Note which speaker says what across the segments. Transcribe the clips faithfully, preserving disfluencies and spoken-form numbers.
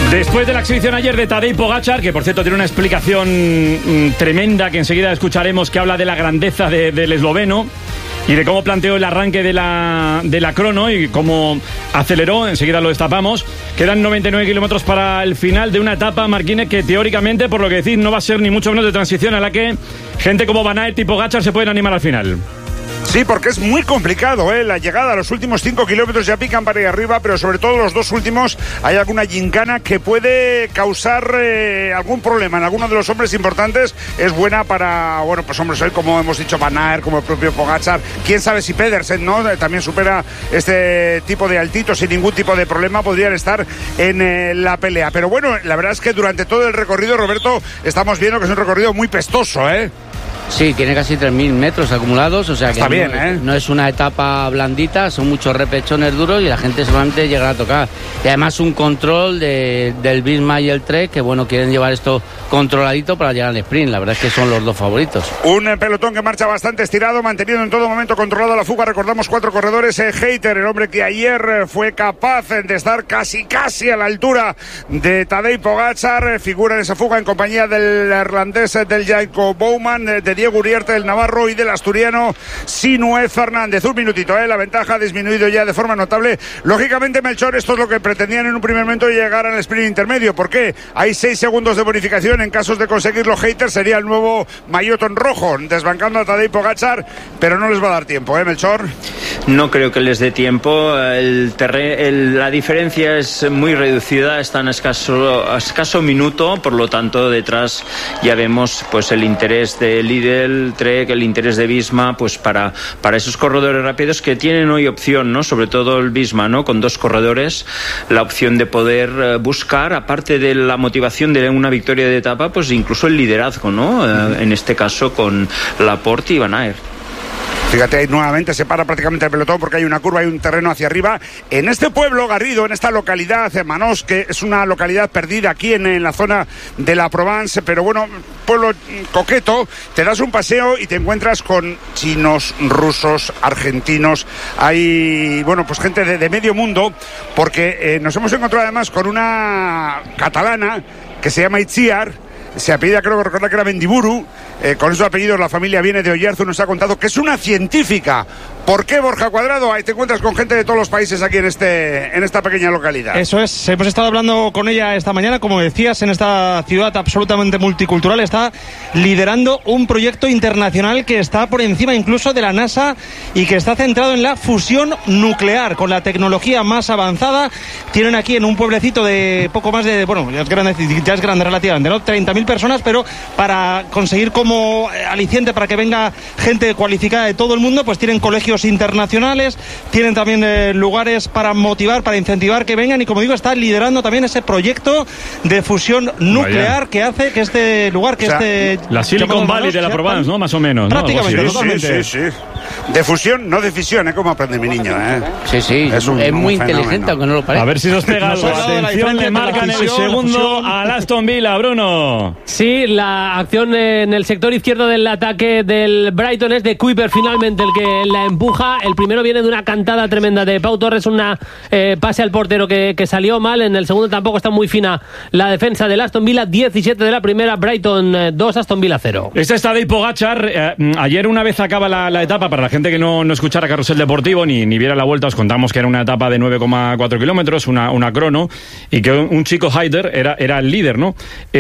Speaker 1: Después de la exhibición ayer de Tadej Pogačar, que por cierto tiene una explicación mmm, tremenda que enseguida escucharemos, que habla de la grandeza de, del esloveno y de cómo planteó el arranque de la, de la crono y cómo aceleró, enseguida lo destapamos. Quedan noventa y nueve kilómetros para el final de una etapa, Marquínez, que teóricamente, por lo que decís, no va a ser ni mucho menos de transición, a la que gente como Van Aert y Pogačar se pueden animar al final.
Speaker 2: Sí, porque es muy complicado, ¿eh? La llegada a los últimos cinco kilómetros ya pican para ir arriba, pero sobre todo los dos últimos hay alguna gincana que puede causar eh, algún problema en alguno de los hombres importantes. Es buena para, bueno, pues hombres hoy, como hemos dicho, Van Aert, como el propio Pogačar. Quién sabe si Pedersen, ¿no? Eh, también supera este tipo de altitos sin ningún tipo de problema, podrían estar en eh, la pelea. Pero bueno, la verdad es que durante todo el recorrido, Roberto, estamos viendo que es un recorrido muy pestoso, ¿eh?
Speaker 3: Sí, tiene casi tres mil metros acumulados, o sea que
Speaker 2: Está bien,
Speaker 3: no,
Speaker 2: ¿eh?
Speaker 3: no es una etapa blandita, son muchos repechones duros y la gente solamente llegará a tocar. Y además un control de, del Visma y el Trek, que bueno, quieren llevar esto controladito para llegar al sprint, la verdad es que son los dos favoritos.
Speaker 2: Un pelotón que marcha bastante estirado, manteniendo en todo momento controlada la fuga. Recordamos cuatro corredores, eh, Hayter, el hombre que ayer fue capaz de estar casi casi a la altura de Tadej Pogačar, figura en esa fuga en compañía del irlandés, del Jacob Bowman, de Diego Uriarte, del navarro, y del asturiano Sinué Fernández. Un minutito, ¿eh? La ventaja ha disminuido ya de forma notable. Lógicamente, Melchor, esto es lo que pretendían en un primer momento, llegar al sprint intermedio. ¿Por qué? Hay seis segundos de bonificación en casos de conseguirlo. Hayter sería el nuevo maillotón rojo, desbancando a Tadej Pogačar, pero no les va a dar tiempo, ¿eh, Melchor?
Speaker 4: No creo que les dé tiempo. El terre- el, la diferencia es muy reducida, están a escaso, a escaso minuto, por lo tanto detrás ya vemos pues el interés de Lidl, Trek, el interés de Visma, pues para, para esos corredores rápidos que tienen hoy opción, ¿no? Sobre todo el Visma, ¿no? Con dos corredores, la opción de poder eh, buscar, aparte de la motivación de una victoria de etapa, pues incluso el liderazgo, ¿no? Eh, en este caso con Laporte y Van Aert.
Speaker 2: Fíjate, ahí nuevamente se para prácticamente el pelotón porque hay una curva, hay un terreno hacia arriba. En este pueblo, Garrido, en esta localidad, Manós, que es una localidad perdida aquí en, en la zona de la Provence, pero bueno, pueblo coqueto, te das un paseo y te encuentras con chinos, rusos, argentinos. Hay, bueno, pues gente de, de medio mundo, porque eh, nos hemos encontrado además con una catalana que se llama Itziar. Se apellida, creo que recordar que era Mendiburu, eh, con esos apellidos la familia viene de Oyarzun, nos ha contado que es una científica. ¿Por qué, Borja Cuadrado? Ahí te encuentras con gente de todos los países aquí en este en esta pequeña localidad.
Speaker 5: Eso es, hemos estado hablando con ella esta mañana, como decías, en esta ciudad absolutamente multicultural. Está liderando un proyecto internacional que está por encima incluso de la NASA y que está centrado en la fusión nuclear, con la tecnología más avanzada. Tienen aquí en un pueblecito de poco más de, bueno, ya es grande, ya es grande relativamente, ¿no? treinta mil personas, pero para conseguir como aliciente para que venga gente cualificada de todo el mundo, pues tienen colegios internacionales, tienen también eh, lugares para motivar, para incentivar que vengan, y como digo, está liderando también ese proyecto de fusión nuclear Vaya. que hace que este lugar, que o sea, este...
Speaker 1: La Silicon Valley de la Provence, ¿no? Más o menos, ¿no?
Speaker 5: Prácticamente,
Speaker 2: sí,
Speaker 5: totalmente.
Speaker 2: Sí, sí, sí. De fusión, no de fisión, ¿eh? Como aprende mi niño, ¿eh?
Speaker 3: Sí, sí, es, un, es muy inteligente, aunque no lo parezca.
Speaker 1: A ver si nos pega algo. Atención, le marcan el segundo al Aston Villa, Bruno.
Speaker 6: Sí, la acción en el sector izquierdo del ataque del Brighton es de Kuiper, finalmente el que la empuja. El primero viene de una cantada tremenda de Pau Torres, una eh, pase al portero que, que salió mal. En el segundo tampoco está muy fina la defensa del Aston Villa. diecisiete de la primera, Brighton eh, dos, Aston Villa cero.
Speaker 1: Este está Tadej Pogačar. Eh, ayer, una vez acaba la, la etapa, para la gente que no, no escuchara Carrusel Deportivo ni, ni viera la vuelta, os contamos que era una etapa de nueve coma cuatro kilómetros, una, una crono, y que un, un chico Hayter era, era el líder, ¿no?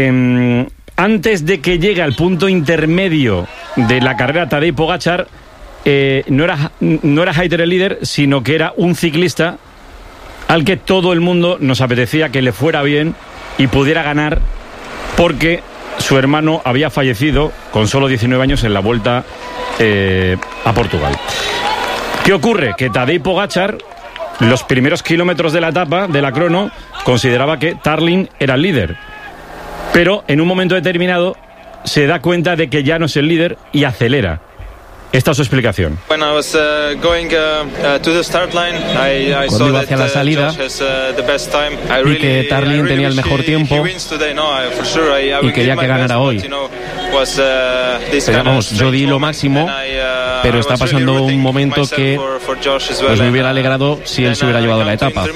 Speaker 1: Eh, antes de que llegue al punto intermedio de la carrera Tadej Pogačar, eh, no era, no era Hayter el líder, sino que era un ciclista al que todo el mundo nos apetecía que le fuera bien y pudiera ganar, porque su hermano había fallecido con solo diecinueve años en la vuelta eh, a Portugal. ¿Qué ocurre? Que Tadej Pogačar, los primeros kilómetros de la etapa, de la crono, consideraba que Tarling era el líder, pero en un momento determinado se da cuenta de que ya no es el líder y acelera. Esta es su explicación.
Speaker 7: Cuando iba hacia la salida,
Speaker 8: vi que Tarlin tenía el mejor tiempo
Speaker 7: y quería que ganara hoy.
Speaker 8: Pero vamos, yo di lo máximo, pero está pasando un momento que pues me hubiera alegrado si él se hubiera llevado la etapa.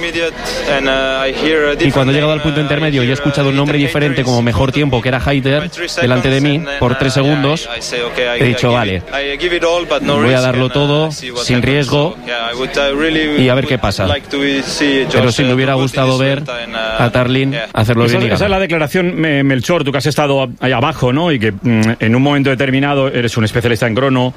Speaker 8: Y cuando he llegado al punto intermedio y he escuchado un nombre diferente como mejor tiempo, que era Haider, delante de mí, por tres segundos, he dicho, vale, voy a darlo todo, sin riesgo, y a ver qué pasa. Pero sí me hubiera gustado ver a Tarlin hacerlo bien.
Speaker 1: Esa, esa es la declaración, Melchor, tú que has estado ahí abajo, ¿no? Y que mm, en un momento determinado eres un especialista en crono.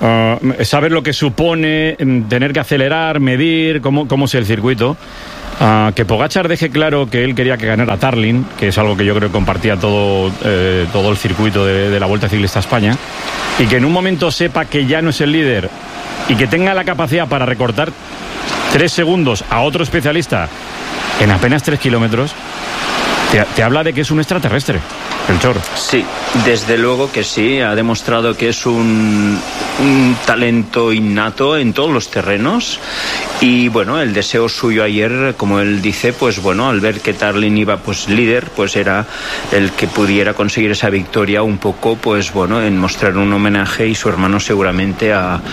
Speaker 1: Uh, saber lo que supone tener que acelerar, medir, cómo, cómo es el circuito. Uh, que Pogačar deje claro que él quería que ganara Tarlin, que es algo que yo creo que compartía todo, eh, todo el circuito de, de la Vuelta Ciclista a España, y que en un momento sepa que ya no es el líder y que tenga la capacidad para recortar tres segundos a otro especialista en apenas tres kilómetros, te, te habla de que es un extraterrestre, el Chor.
Speaker 4: Sí, desde luego que sí, ha demostrado que es un, un talento innato en todos los terrenos. Y bueno, el deseo suyo ayer, como él dice, pues bueno, al ver que Tarlin iba pues líder, pues era el que pudiera conseguir esa victoria un poco, pues bueno, en mostrar un homenaje, y su hermano seguramente a,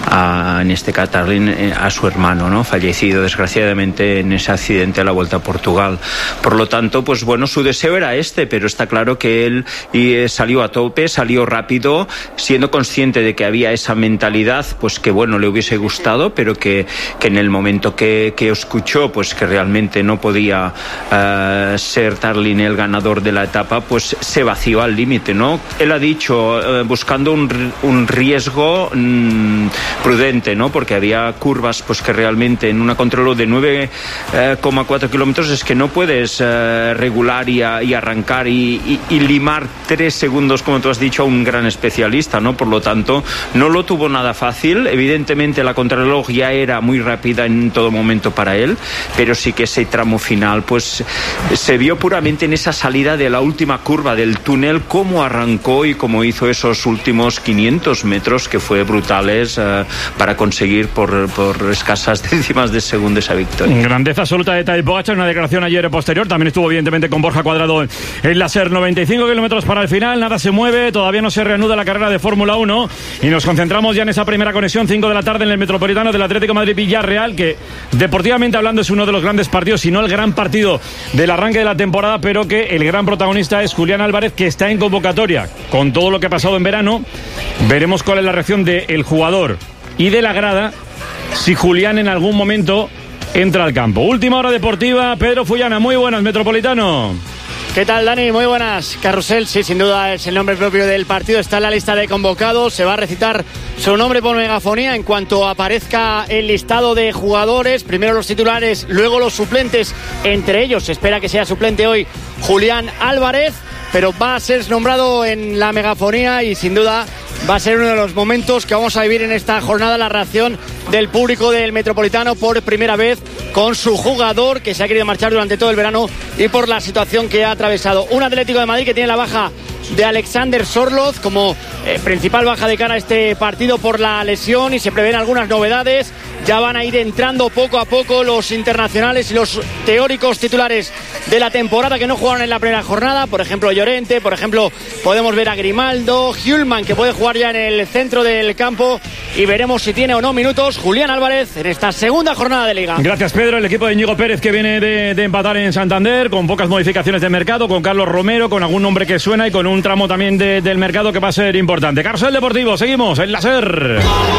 Speaker 4: a en este caso Tarlin, a su hermano, ¿no? Fallecido desgraciadamente en ese accidente a la Vuelta a Portugal. Por lo tanto, pues bueno, su deseo era este, pero está claro que él y, eh, salió a tope, salió rápido, siendo consciente de que había esa mentalidad, pues que bueno, le hubiese gustado, pero que, que en el momento que, que escuchó pues que realmente no podía uh, ser Tarlin el ganador de la etapa, pues se vació al límite, ¿no? Él ha dicho, uh, buscando un, un riesgo mm, prudente, ¿no? Porque había curvas pues que realmente en una contrarreloj de nueve coma cuatro kilómetros es que no puedes uh, regular y, a, y arrancar y, y, y limar tres segundos, como tú has dicho, a un gran especialista, ¿no? Por lo tanto, no lo tuvo nada fácil. Evidentemente la contrarreloj ya era muy rápida en todo momento para él, pero sí que ese tramo final pues se vio puramente en esa salida de la última curva del túnel, cómo arrancó y cómo hizo esos últimos quinientos metros que fue brutales uh, para conseguir por, por escasas décimas de segundo esa victoria.
Speaker 1: Grandeza absoluta de Tadej Pogačar, una declaración ayer posterior, también estuvo evidentemente con Borja Cuadrado en la SER. Noventa y cinco kilómetros para el final, nada se mueve, todavía no se reanuda la carrera de Fórmula uno y nos concentramos ya en esa primera conexión, cinco de la tarde en el Metropolitano del Atlético Madrid-Villarreal, que deportivamente hablando es uno de los grandes partidos, si no el gran partido del arranque de la temporada, pero que el gran protagonista es Julián Álvarez, que está en convocatoria. Con todo lo que ha pasado en verano, veremos cuál es la reacción del jugador y de la grada, si Julián en algún momento entra al campo. Última hora deportiva, Pedro Fullana, muy buenas, Metropolitano.
Speaker 9: ¿Qué tal, Dani? Muy buenas. Carrusel, sí, sin duda es el nombre propio del partido. Está en la lista de convocados. Se va a recitar su nombre por megafonía en cuanto aparezca el listado de jugadores. Primero los titulares, luego los suplentes. Entre ellos se espera que sea suplente hoy Julián Álvarez, pero va a ser nombrado en la megafonía y sin duda va a ser uno de los momentos que vamos a vivir en esta jornada, la reacción del público del Metropolitano por primera vez con su jugador que se ha querido marchar durante todo el verano y por la situación que ha atravesado. Un Atlético de Madrid que tiene la baja de Alexander Sorloz como eh, principal baja de cara a este partido por la lesión, y se prevén algunas novedades. Ya van a ir entrando poco a poco los internacionales y los teóricos titulares de la temporada que no jugaron en la primera jornada, por ejemplo Llorente, por ejemplo podemos ver a Grimaldo, Hjulman, que puede jugar ya en el centro del campo, y veremos si tiene o no minutos Julián Álvarez en esta segunda jornada de Liga.
Speaker 1: Gracias, Pedro. El equipo de Íñigo Pérez, que viene de, de empatar en Santander, con pocas modificaciones de mercado, con Carlos Romero, con algún nombre que suena y con un tramo también de, del mercado que va a ser importante. Carrusel Deportivo, seguimos en la SER.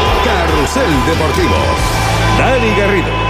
Speaker 10: Carrusel Deportivo, Dani Garrido.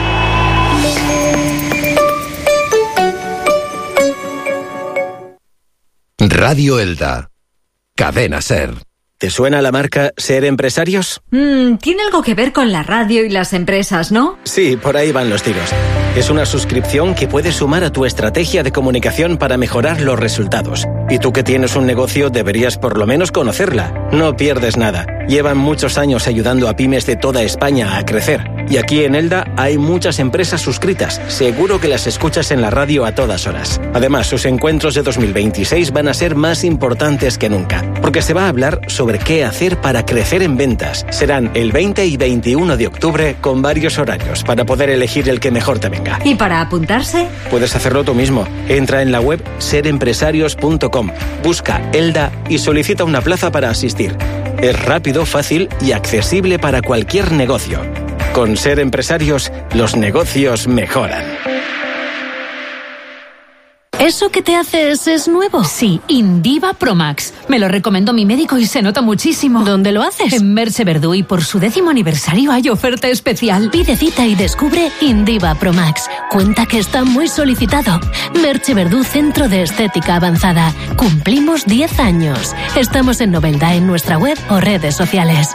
Speaker 10: Radio Elda, Cadena SER.
Speaker 11: ¿Te suena la marca Ser Empresarios?
Speaker 12: Mm, tiene algo que ver con la radio y las empresas, ¿no?
Speaker 11: Sí, por ahí van los tiros. Es una suscripción que puedes sumar a tu estrategia de comunicación para mejorar los resultados. Y tú que tienes un negocio deberías por lo menos conocerla. No pierdes nada. Llevan muchos años ayudando a pymes de toda España a crecer. Y aquí en Elda hay muchas empresas suscritas. Seguro que las escuchas en la radio a todas horas. Además, sus encuentros de dos mil veintiséis van a ser más importantes que nunca. Porque se va a hablar sobre qué hacer para crecer en ventas. Serán el veinte y veintiuno de octubre con varios horarios para poder elegir el que mejor te venga.
Speaker 12: ¿Y para apuntarse?
Speaker 11: Puedes hacerlo tú mismo. Entra en la web ser empresarios punto com, busca Elda y solicita una plaza para asistir. Es rápido, fácil y accesible para cualquier negocio. Con Ser Empresarios, los negocios mejoran.
Speaker 13: ¿Eso que te haces es nuevo? Sí, Indiva Pro Max. Me lo recomendó mi médico y se nota muchísimo. ¿Dónde lo haces? En Merche Verdú, y por su décimo aniversario hay oferta especial. Pide cita y descubre Indiva Pro Max. Cuenta que está muy solicitado. Merche Verdú, Centro de Estética Avanzada. Cumplimos diez años. Estamos en Novelda en nuestra web o redes sociales.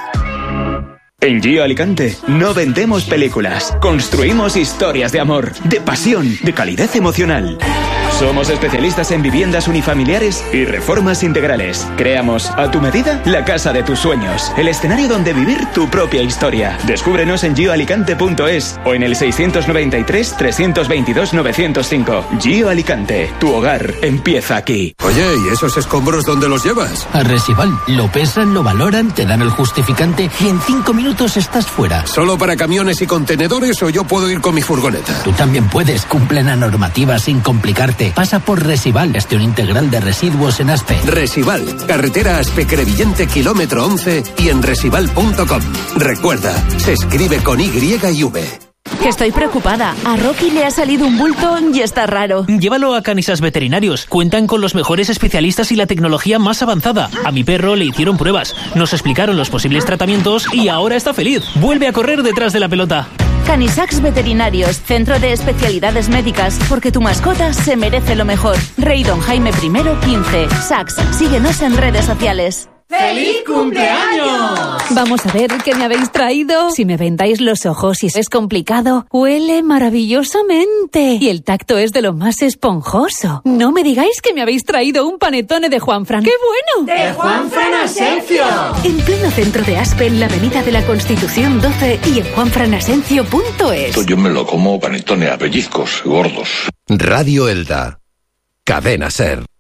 Speaker 14: En Gio Alicante no vendemos películas, construimos historias de amor, de pasión, de calidez emocional. Somos especialistas en viviendas unifamiliares y reformas integrales. Creamos a tu medida la casa de tus sueños, el escenario donde vivir tu propia historia. Descúbrenos en gio alicante punto es o en el seiscientos noventa y tres, trescientos veintidós, novecientos cinco. Gio Alicante, tu hogar empieza aquí.
Speaker 10: Oye, ¿y esos escombros dónde los llevas?
Speaker 15: A Resival. Lo pesan, lo valoran, te dan el justificante y en cinco minutos estás fuera.
Speaker 10: ¿Solo para camiones y contenedores o yo puedo ir con mi furgoneta?
Speaker 15: Tú también puedes. Cumple la normativa sin complicarte. Pasa por Resival, gestión integral de residuos en Aspe.
Speaker 10: Resival, carretera Aspe-Crevillente, kilómetro once y en resival punto com. Recuerda, se escribe con Y y V.
Speaker 16: Que estoy preocupada. A Rocky le ha salido un bulto y está raro.
Speaker 17: Llévalo a Canisas Veterinarios. Cuentan con los mejores especialistas y la tecnología más avanzada. A mi perro le hicieron pruebas, nos explicaron los posibles tratamientos y ahora está feliz. Vuelve a correr detrás de la pelota.
Speaker 16: Canisax Veterinarios, centro de especialidades médicas, porque tu mascota se merece lo mejor. Rey Don Jaime primero, quince. Sax, síguenos en redes sociales.
Speaker 18: ¡Feliz cumpleaños!
Speaker 13: Vamos a ver qué me habéis traído. Si me vendáis los ojos y es complicado, huele maravillosamente. Y el tacto es de lo más esponjoso. No me digáis que me habéis traído un panetone de Juanfran. ¡Qué bueno!
Speaker 18: ¡De Juanfran Asencio!
Speaker 13: En pleno centro de Aspe, en la avenida de la Constitución doce y en juanfran asencio punto es.
Speaker 19: Yo me lo como panetone a pellizcos gordos.
Speaker 10: Radio Elda. Cadena Ser.